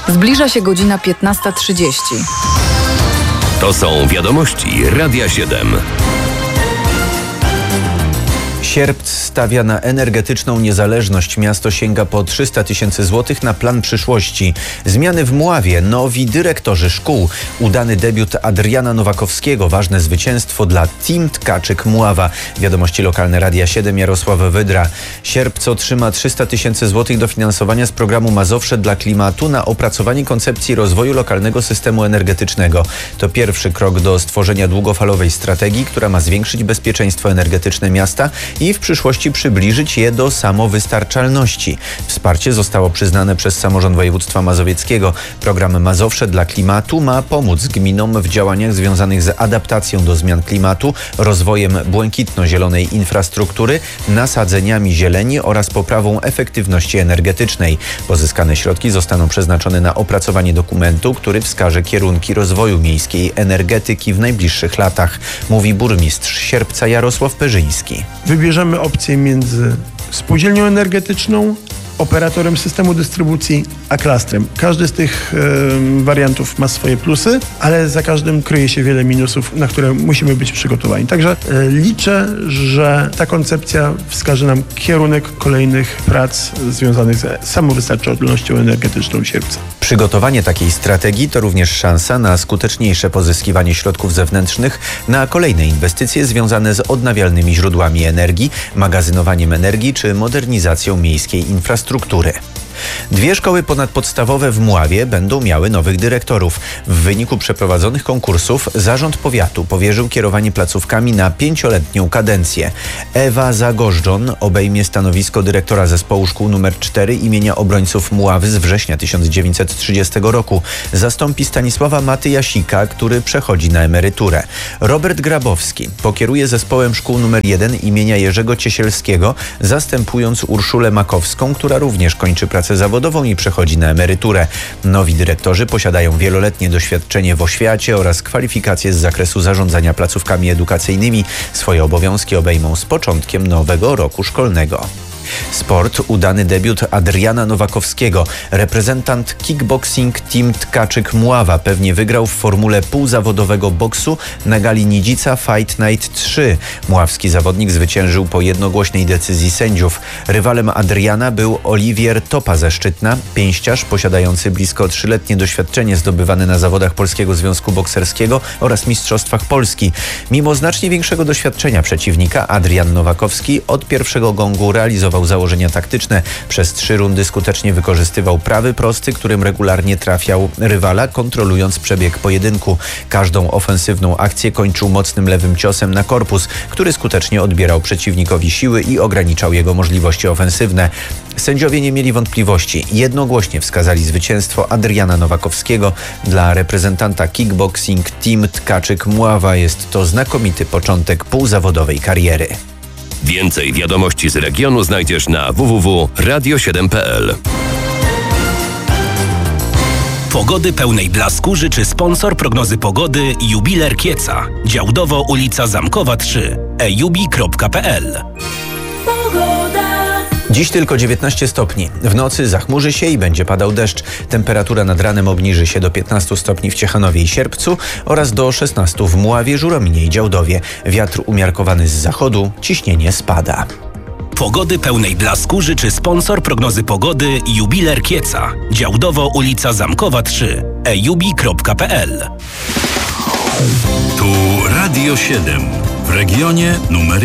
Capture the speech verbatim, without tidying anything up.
Zbliża się godzina piętnasta trzydzieści. To są wiadomości Radia siedem. Sierpc stawia na energetyczną niezależność. Miasto sięga po trzysta tysięcy złotych na plan przyszłości. Zmiany w Mławie, nowi dyrektorzy szkół. Udany debiut Adriana Nowakowskiego. Ważne zwycięstwo dla Team Tkaczyk Mława. Wiadomości lokalne Radia siedem, Jarosław Wydra. Sierpc otrzyma trzysta tysięcy złotych dofinansowania z programu Mazowsze dla Klimatu na opracowanie koncepcji rozwoju lokalnego systemu energetycznego. To pierwszy krok do stworzenia długofalowej strategii, która ma zwiększyć bezpieczeństwo energetyczne miasta i w przyszłości przybliżyć je do samowystarczalności. Wsparcie zostało przyznane przez samorząd województwa mazowieckiego. Program Mazowsze dla Klimatu ma pomóc gminom w działaniach związanych z adaptacją do zmian klimatu, rozwojem błękitno-zielonej infrastruktury, nasadzeniami zieleni oraz poprawą efektywności energetycznej. Pozyskane środki zostaną przeznaczone na opracowanie dokumentu, który wskaże kierunki rozwoju miejskiej energetyki w najbliższych latach, mówi burmistrz Sierpca Jarosław Perzyński. Wybierzemy opcję między spółdzielnią energetyczną, operatorem systemu dystrybucji, a klastrem. Każdy z tych y, wariantów ma swoje plusy, ale za każdym kryje się wiele minusów, na które musimy być przygotowani. Także y, liczę, że ta koncepcja wskaże nam kierunek kolejnych prac związanych z samowystarczalnością energetyczną Sierpca. Przygotowanie takiej strategii to również szansa na skuteczniejsze pozyskiwanie środków zewnętrznych na kolejne inwestycje związane z odnawialnymi źródłami energii, magazynowaniem energii czy modernizacją miejskiej infrastruktury. Dwie szkoły ponadpodstawowe w Mławie będą miały nowych dyrektorów. W wyniku przeprowadzonych konkursów zarząd powiatu powierzył kierowanie placówkami na pięcioletnią kadencję. Ewa Zagorzdzon obejmie stanowisko dyrektora zespołu szkół nr cztery imienia Obrońców Mławy z września tysiąc dziewięćset trzydziestego roku. Zastąpi Stanisława Matyjasika, który przechodzi na emeryturę. Robert Grabowski pokieruje zespołem szkół nr jeden imienia Jerzego Ciesielskiego, zastępując Urszulę Makowską, która również kończy pracę zawodową i przechodzi na emeryturę. Nowi dyrektorzy posiadają wieloletnie doświadczenie w oświacie oraz kwalifikacje z zakresu zarządzania placówkami edukacyjnymi. Swoje obowiązki obejmą z początkiem nowego roku szkolnego. Sport, udany debiut Adriana Nowakowskiego. Reprezentant kickboxing Team Tkaczyk Mława pewnie wygrał w formule półzawodowego boksu na gali Nidzica Fight Night trzy. Mławski zawodnik zwyciężył po jednogłośnej decyzji sędziów. Rywalem Adriana był Oliwier Topa ze Szczytna, pięściarz posiadający blisko trzyletnie doświadczenie zdobywane na zawodach Polskiego Związku Bokserskiego oraz Mistrzostwach Polski. Mimo znacznie większego doświadczenia przeciwnika, Adrian Nowakowski od pierwszego gongu realizował założenia taktyczne. Przez trzy rundy skutecznie wykorzystywał prawy prosty, którym regularnie trafiał rywala, kontrolując przebieg pojedynku. Każdą ofensywną akcję kończył mocnym lewym ciosem na korpus, który skutecznie odbierał przeciwnikowi siły i ograniczał jego możliwości ofensywne. Sędziowie nie mieli wątpliwości. Jednogłośnie wskazali zwycięstwo Adriana Nowakowskiego. Dla reprezentanta kickboxing Team Tkaczyk Mława jest to znakomity początek półzawodowej kariery. Więcej wiadomości z regionu znajdziesz na w w w kropka radio siedem kropka p l. Pogody pełnej blasku życzy sponsor prognozy pogody Jubiler Kieca. Działdowo ulica Zamkowa trzy. e jubi kropka p l. Dziś tylko dziewiętnaście stopni. W nocy zachmurzy się i będzie padał deszcz. Temperatura nad ranem obniży się do piętnastu stopni w Ciechanowie i Sierpcu oraz do szesnastu w Mławie, Żurominie i Działdowie. Wiatr umiarkowany z zachodu, ciśnienie spada. Pogody pełnej blasku życzy sponsor prognozy pogody Jubiler Kieca. Działdowo ulica Zamkowa trzy. e jubi kropka p l. Tu Radio siedem w regionie numer